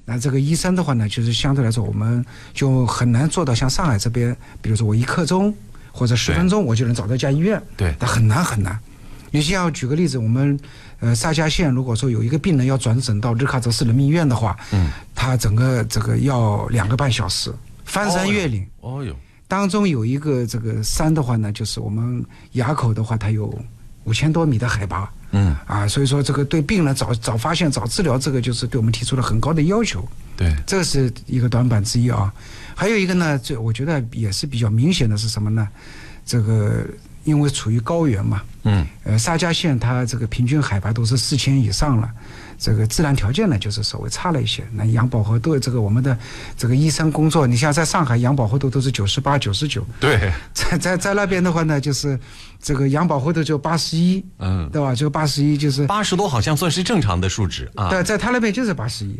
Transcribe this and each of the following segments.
那这个医生的话呢，就是相对来说我们就很难做到像上海这边，比如说我1刻钟或者10分钟我就能找到一家医院， 对， 那很难很难。你像举个例子，我们沙家县如果说有一个病人要转诊到日喀则市人民医院的话，他整个这个要2个半小时，翻山越岭。当中有一个这个山的话呢，就是我们垭口的话，它有5000多米的海拔。所以说这个对病人早发现早治疗，这个就是对我们提出了很高的要求。 对， 这个是一个短板之一啊。还有一个呢，这我觉得也是比较明显的是什么呢？这个因为处于高原嘛，沙家县它这个平均海拔都是4000以上了，这个自然条件呢就是稍微差了一些。那氧饱和度这个我们的这个医生工作，你像在上海氧饱和度都是98、99， 对， 在那边的话呢，就是这个氧饱和度就81，对吧？就81，就是 80多，好像算是正常的数值啊。 对，在他那边就是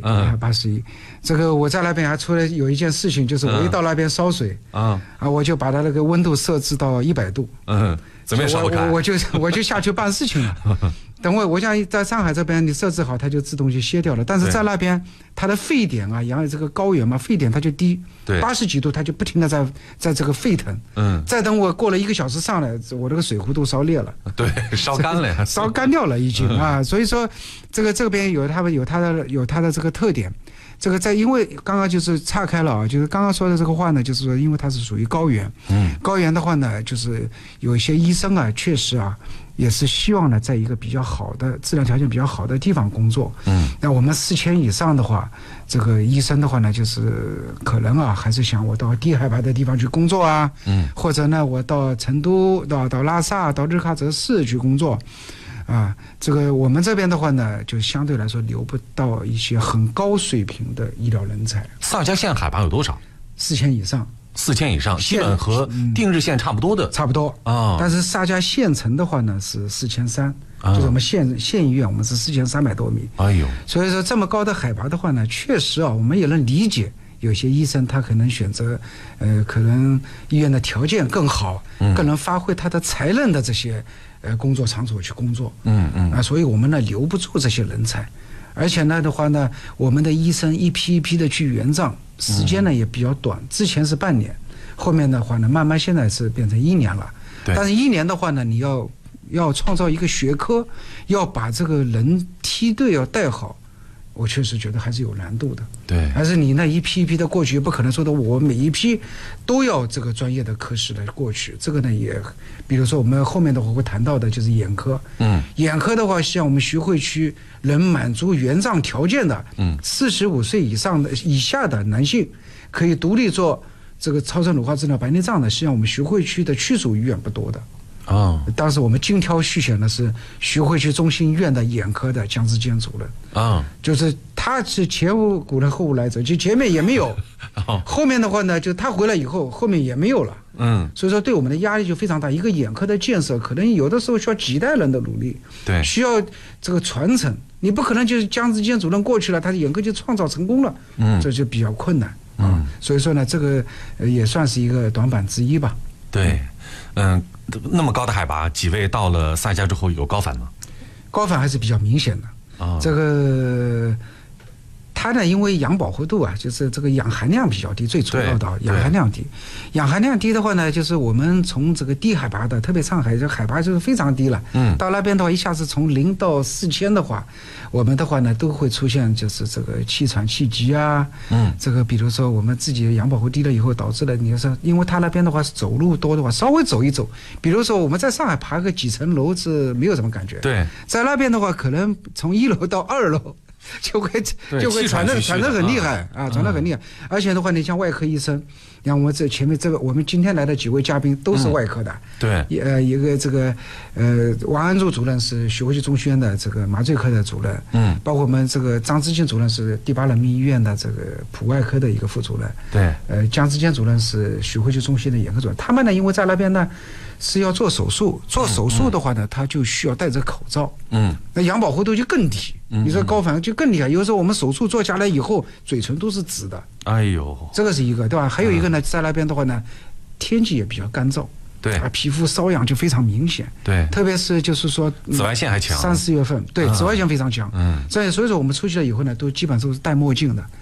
81，81。这个我在那边还出了有一件事情，就是我一到那边烧水我就把它那个温度设置到100度， 怎么也烧不开， 我就下去办事情了。等我想在上海这边你设置好，它就自动就歇掉了。但是在那边它的沸点啊，这个高原嘛，沸点它就低，80几度它就不停的在这个沸腾。再等我过了1个小时上来，我这个水壶都烧裂了。 对，烧干了呀， 烧干掉了已经所以说这边有它的这个特点。这个因为刚刚就是岔开了就是刚刚说的这个话呢，就是说因为它是属于高原，高原的话呢，就是有一些医生确实也是希望呢，在一个比较好的自然条件比较好的地方工作。那我们4000以上的话，这个医生的话呢，就是可能还是想我到低海拔的地方去工作或者呢，我到成都、到拉萨、到日喀则市去工作。这个我们这边的话呢，就相对来说留不到一些很高水平的医疗人才。 萨迦县海拔有多少 ？4000以上。 4000以上，基本和定日县差不多的。 差不多但是沙家县城的话呢是4300，就是我们县医院，我们是4300多米。所以说这么高的海拔的话呢，确实我们也能理解。有些医生他可能选择，可能医院的条件更好，更能发挥他的才能的这些工作场所去工作。所以我们呢留不住这些人才，而且呢的话呢，我们的医生一批一批的去援藏，时间呢也比较短，之前是半年，后面的话呢慢慢现在是变成1年了。但是1年的话呢，你要创造一个学科，要把这个人梯队要带好。我确实觉得还是有难度的， 对， 还是你那一批一批的过去，不可能说的我每一批都要这个专业的科室来过去。这个呢也，比如说我们后面的话会谈到的就是眼科，眼科的话，像我们徐汇区能满足援藏条件的，45岁以下的男性可以独立做这个超声乳化治疗白内障的，实际上我们徐汇区的区属医院不多的。当时我们精挑细选的是徐汇区中心医院的眼科的姜志坚主任就是他是前无古人后无来者，就前面也没有后面的话呢，就他回来以后后面也没有了。所以说对我们的压力就非常大。一个眼科的建设可能有的时候需要几代人的努力， 对， 需要这个传承，你不可能就是姜志坚主任过去了，他的眼科就创造成功了，这就比较困难所以说呢，这个也算是一个短板之一吧。 对，那么高的海拔，几位到了萨迦之后有高反吗？ 高反还是比较明显的这个它呢，因为氧饱和度就是这个氧含量比较低，最主要的氧含量低。氧含量低的话呢，就是我们从这个低海拔的，特别上海这海拔就是非常低了，到那边的话，一下子从0到4000的话，我们的话呢都会出现就是这个气喘气急这个比如说我们自己氧饱和低了以后，导致了你说，因为它那边的话是走路多的话，稍微走一走，比如说我们在上海爬个几层楼是没有什么感觉， 对， 在那边的话，可能从1楼到2楼。就会传得很厉害传得很厉害。而且的话，你像外科医生，像我们这前面这个，我们今天来的几位嘉宾都是外科的。 对， 一个这个王安柱主任是徐汇区中心院的这个麻醉科的主任，包括我们这个张之敬主任是第8人民医院的这个普外科的一个副主任。 对， 姜志坚主任是徐汇区中心的眼科主任。他们呢，因为在那边呢是要做手术，做手术的话呢，他就需要戴着口罩。那氧饱和度就更低。你说高反就更厉害，有时候我们手术做下来以后，嘴唇都是紫的。这个是一个，对吧？还有一个呢，在那边的话呢，天气也比较干燥， 对皮肤瘙痒就非常明显， 对， 特别是就是说紫外线还强， 3、4月份，对，紫外线非常强，所以说我们出去了以后呢，都基本上都是戴墨镜的。